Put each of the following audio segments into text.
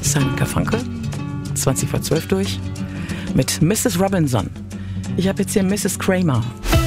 Simon Garfunkel, 20 vor 12 durch, mit Mrs. Robinson. Ich habe jetzt hier Mrs. Kramer.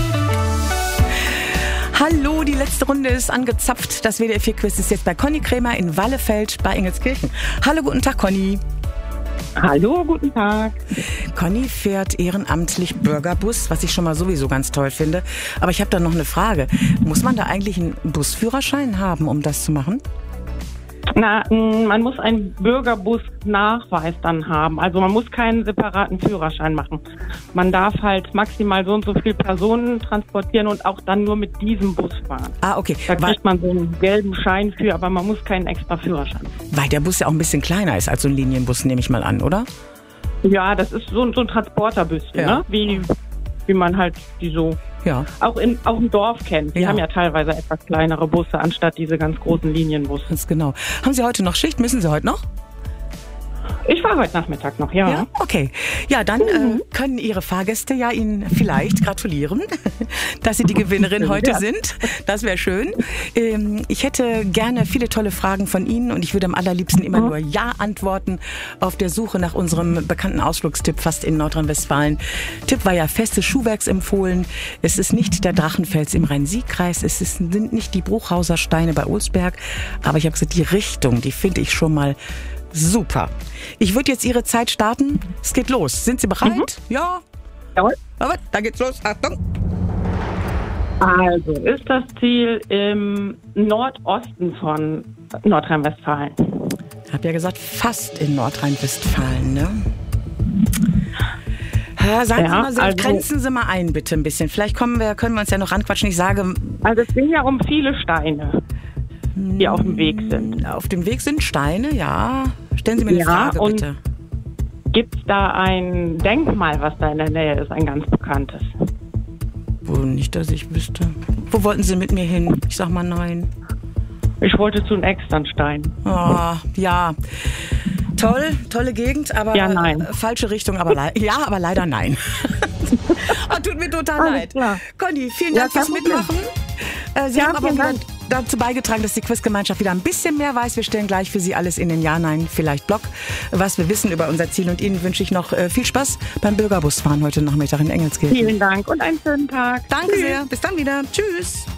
Hallo, die letzte Runde ist angezapft. Das WDR 4-Quiz ist jetzt bei Conny Kramer in Wallefeld bei Engelskirchen. Hallo, guten Tag, Conny. Hallo, guten Tag. Conny fährt ehrenamtlich Bürgerbus, was ich schon mal sowieso ganz toll finde. Aber ich habe da noch eine Frage. Muss man da eigentlich einen Busführerschein haben, um das zu machen? Na, man muss einen Bürgerbus-Nachweis dann haben. Also man muss keinen separaten Führerschein machen. Man darf halt maximal so und so viele Personen transportieren und auch dann nur mit diesem Bus fahren. Ah, okay. Da kriegt man so einen gelben Schein für, aber man muss keinen extra Führerschein. Weil der Bus ja auch ein bisschen kleiner ist als so ein Linienbus, nehme ich mal an, oder? Ja, das ist so ein Transporterbüsschen, ja. Ne? Wie man halt die so auch im Dorf kennt. Die haben ja teilweise etwas kleinere Busse, anstatt diese ganz großen Linienbusse. Ganz genau. Haben Sie heute noch Schicht? Müssen Sie heute noch? Ich fahre heute Nachmittag noch, ja. Ja, okay. Ja, dann können Ihre Fahrgäste ja Ihnen vielleicht gratulieren, dass Sie die Gewinnerin heute sind. Das wäre schön. Ich hätte gerne viele tolle Fragen von Ihnen und ich würde am allerliebsten immer nur Ja antworten auf der Suche nach unserem bekannten Ausflugstipp fast in Nordrhein-Westfalen. Tipp war ja festes Schuhwerksempfohlen. Es ist nicht der Drachenfels im Rhein-Sieg-Kreis. Sind nicht die Bruchhauser Steine bei Olsberg. Aber ich habe gesagt, die Richtung, die finde ich schon mal super. Ich würde jetzt Ihre Zeit starten. Es geht los. Sind Sie bereit? Ja. Jawohl. Aber da geht's los. Achtung. Also ist das Ziel im Nordosten von Nordrhein-Westfalen. Ich habe ja gesagt, fast in Nordrhein-Westfalen, ne? Sagen Sie mal, grenzen Sie mal ein, bitte ein bisschen. Vielleicht können wir uns ja noch ranquatschen. Ich sage... Also es ging ja um viele Steine, die auf dem Weg sind. Auf dem Weg sind Steine, ja. Stellen Sie mir eine Frage, bitte. Gibt es da ein Denkmal, was da in der Nähe ist, ein ganz bekanntes? Wo nicht, dass ich wüsste. Wo wollten Sie mit mir hin? Ich sag mal nein. Ich wollte zu einem Externstein. Oh, ja. Tolle Gegend, aber nein. Falsche Richtung, aber aber leider nein. Tut mir total leid. Klar. Conny, vielen Dank fürs Mitmachen. Sie haben aber wieder dazu beigetragen, dass die Quizgemeinschaft wieder ein bisschen mehr weiß. Wir stellen gleich für Sie alles in den Ja-Nein-Vielleicht-Blog, was wir wissen über unser Ziel. Und Ihnen wünsche ich noch viel Spaß beim Bürgerbusfahren heute Nachmittag in Engelskirchen. Vielen Dank und einen schönen Tag. Danke sehr. Bis dann wieder. Tschüss.